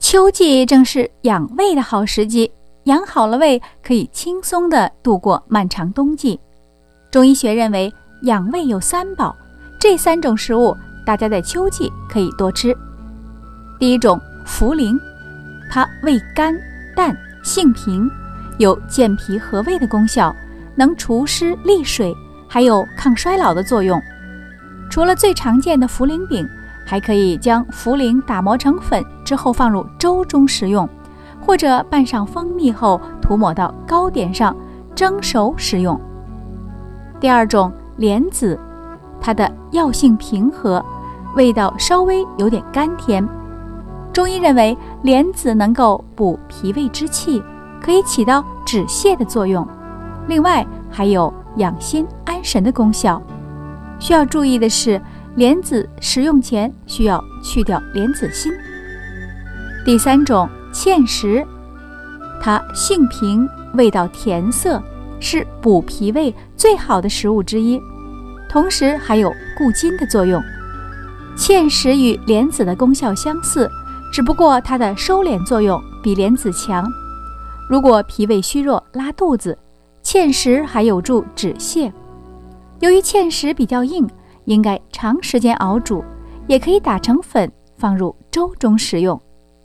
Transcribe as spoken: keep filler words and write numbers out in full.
秋季正是养胃的好时机，养好了胃可以轻松地度过漫长冬季。中医学认为养胃有三宝，这三种食物大家在秋季可以多吃。第一种，茯苓，它味甘淡，性平，有健脾和胃的功效，能除湿利水，还有抗衰老的作用。除了最常见的茯苓饼，还可以将茯苓打磨成粉之后放入粥中食用，或者拌上蜂蜜后涂抹到糕点上蒸熟食用。第二种，莲子，它的药性平和，味道稍微有点甘甜。中医认为莲子能够补脾胃之气，可以起到止泻的作用，另外还有养心安神的功效。需要注意的是，莲子食用前需要去掉莲子心。第三种，芡实，它性平，味道甜涩，是补脾胃最好的食物之一，同时还有固筋的作用。芡实与莲子的功效相似，只不过它的收敛作用比莲子强。如果脾胃虚弱拉肚子，芡实还有助止泻。由于芡实比较硬，应该长时间熬煮，也可以打成粉放入粥中食用。